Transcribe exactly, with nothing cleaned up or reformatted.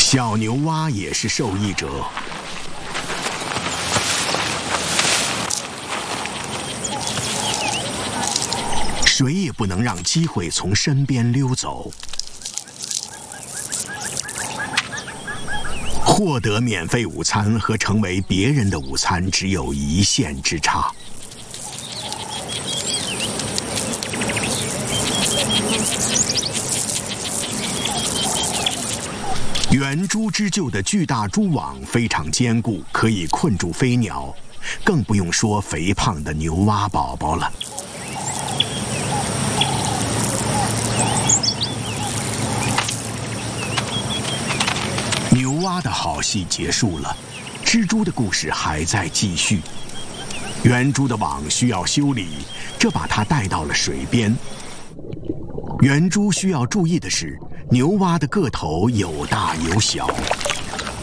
小牛蛙也是受益者。谁也不能让机会从身边溜走。获得免费午餐和成为别人的午餐只有一线之差。圆珠织就的巨大蛛网非常坚固，可以困住飞鸟，更不用说肥胖的牛蛙宝宝了。牛蛙的好戏结束了，蜘蛛的故事还在继续。圆珠的网需要修理，这把它带到了水边。圆珠需要注意的是，牛蛙的个头有大有小，